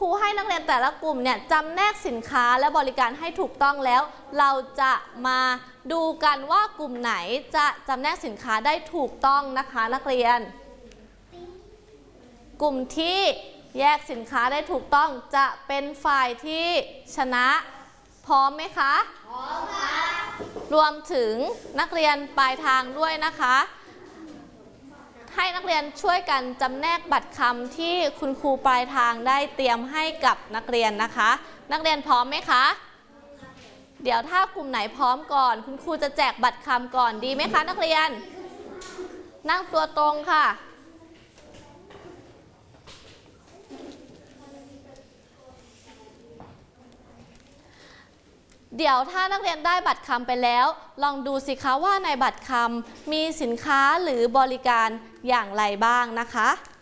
รูให้นักเรียนแต่ละกลุ่มเนี่ยจำแนกสินค้าและบริการให้ถูกต้องแล้วเราจะมาดูกันว่ากลุ่มไหนจะจำแนกสินค้าได้ถูกต้องนะคะนักเรียนกลุ่มที่แยกสินค้าได้ถูกต้องจะเป็นฝ่ายที่ชนะพร้อมไหมคะพร้อมค่ะรวมถึงนักเรียนปลายทางด้วยนะคะให้นักเรียนช่วยกันจำแนกบัตรคำที่คุณครูปลายทางได้เตรียมให้กับนักเรียนนะคะนักเรียนพร้อมไหมคะเดี๋ยวถ้ากลุ่มไหนพร้อมก่อนคุณครูจะแจกบัตรคำก่อนดีไหมคะนักเรียนนั่งตัวตรงค่ะเดี๋ยวถ้านักเรียนได้บัตรคำไปแล้วลองดูสิคะว่าในบัตรคำมีสินค้าหรือบริการอย่างไรบ้างนะคะ